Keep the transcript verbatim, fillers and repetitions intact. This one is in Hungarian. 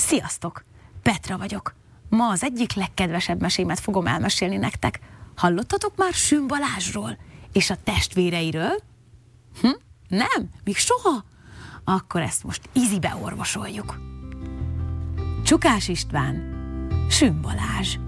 Sziasztok! Petra vagyok. Ma az egyik legkedvesebb mesémet fogom elmesélni nektek. Hallottatok már Sün Balázsról? És a testvéreiről? Hm? Nem? Még soha? Akkor ezt most ízibe orvosoljuk. Csukás István, Sün Balázs.